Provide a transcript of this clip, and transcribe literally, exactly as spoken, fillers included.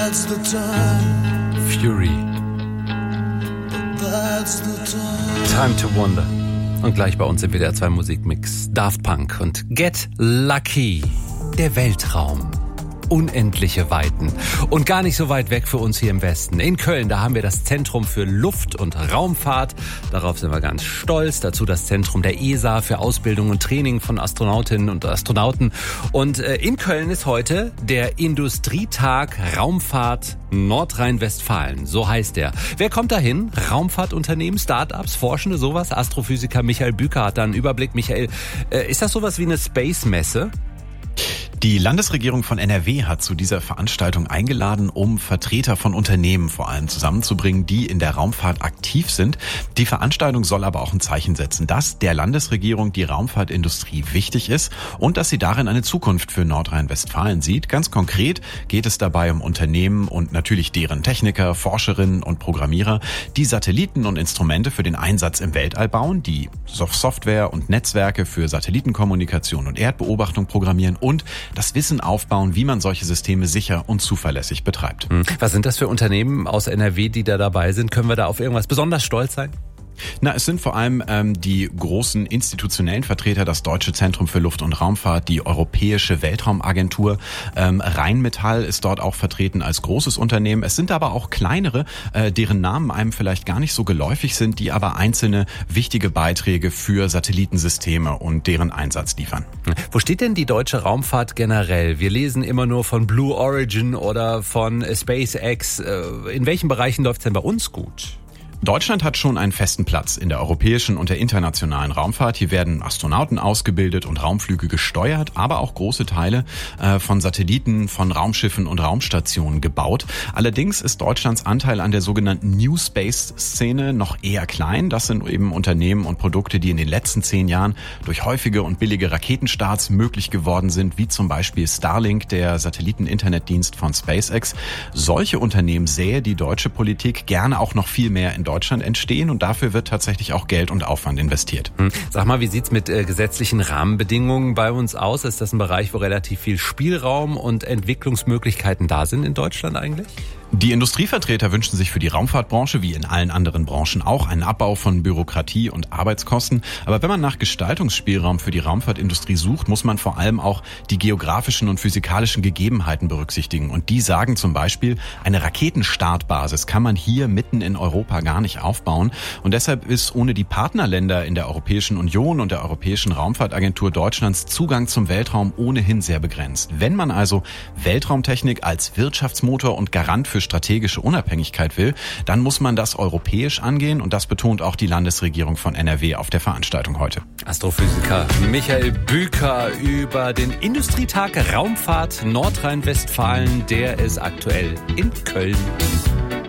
That's the time. Fury. That's the time. Time to Wonder. Und gleich bei uns im W D R zwei Musikmix Daft Punk und Get Lucky. Der Weltraum. Unendliche Weiten. Und gar nicht so weit weg für uns hier im Westen. In Köln, da haben wir das Zentrum für Luft- und Raumfahrt. Darauf sind wir ganz stolz. Dazu das Zentrum der E S A für Ausbildung und Training von Astronautinnen und Astronauten. Und äh, in Köln ist heute der Industrietag Raumfahrt Nordrhein-Westfalen. So heißt der. Wer kommt dahin? Raumfahrtunternehmen, Start-ups, Forschende, sowas? Astrophysiker Michael Büker hat da einen Überblick. Michael, äh, ist das sowas wie eine Space-Messe? Die Landesregierung von N R W hat zu dieser Veranstaltung eingeladen, um Vertreter von Unternehmen vor allem zusammenzubringen, die in der Raumfahrt aktiv sind. Die Veranstaltung soll aber auch ein Zeichen setzen, dass der Landesregierung die Raumfahrtindustrie wichtig ist und dass sie darin eine Zukunft für Nordrhein-Westfalen sieht. Ganz konkret geht es dabei um Unternehmen und natürlich deren Techniker, Forscherinnen und Programmierer, die Satelliten und Instrumente für den Einsatz im Weltall bauen, die Software und Netzwerke für Satellitenkommunikation und Erdbeobachtung programmieren und das Wissen aufbauen, wie man solche Systeme sicher und zuverlässig betreibt. Was sind das für Unternehmen aus N R W, die da dabei sind? Können wir da auf irgendwas besonders stolz sein? Na, es sind vor allem ähm, die großen institutionellen Vertreter, das Deutsche Zentrum für Luft- und Raumfahrt, die Europäische Weltraumagentur. Ähm, Rheinmetall ist dort auch vertreten als großes Unternehmen. Es sind aber auch kleinere, äh, deren Namen einem vielleicht gar nicht so geläufig sind, die aber einzelne wichtige Beiträge für Satellitensysteme und deren Einsatz liefern. Wo steht denn die deutsche Raumfahrt generell? Wir lesen immer nur von Blue Origin oder von SpaceX. In welchen Bereichen läuft es denn bei uns gut? Deutschland hat schon einen festen Platz in der europäischen und der internationalen Raumfahrt. Hier werden Astronauten ausgebildet und Raumflüge gesteuert, aber auch große Teile äh, von Satelliten, von Raumschiffen und Raumstationen gebaut. Allerdings ist Deutschlands Anteil an der sogenannten New Space-Szene noch eher klein. Das sind eben Unternehmen und Produkte, die in den letzten zehn Jahren durch häufige und billige Raketenstarts möglich geworden sind, wie zum Beispiel Starlink, der Satelliten-Internetdienst von SpaceX. Solche Unternehmen sähe die deutsche Politik gerne auch noch viel mehr in Deutschland entstehen und dafür wird tatsächlich auch Geld und Aufwand investiert. Sag mal, wie sieht's mit äh, gesetzlichen Rahmenbedingungen bei uns aus? Ist das ein Bereich, wo relativ viel Spielraum und Entwicklungsmöglichkeiten da sind in Deutschland eigentlich? Die Industrievertreter wünschen sich für die Raumfahrtbranche, wie in allen anderen Branchen auch, einen Abbau von Bürokratie und Arbeitskosten. Aber wenn man nach Gestaltungsspielraum für die Raumfahrtindustrie sucht, muss man vor allem auch die geografischen und physikalischen Gegebenheiten berücksichtigen. Und die sagen zum Beispiel, eine Raketenstartbasis kann man hier mitten in Europa gar nicht aufbauen. Und deshalb ist ohne die Partnerländer in der Europäischen Union und der Europäischen Raumfahrtagentur Deutschlands Zugang zum Weltraum ohnehin sehr begrenzt. Wenn man also Weltraumtechnik als Wirtschaftsmotor und Garant für strategische Unabhängigkeit will, dann muss man das europäisch angehen und das betont auch die Landesregierung von N R W auf der Veranstaltung heute. Astrophysiker Michael Büker über den Industrietag Raumfahrt Nordrhein-Westfalen, der ist aktuell in Köln.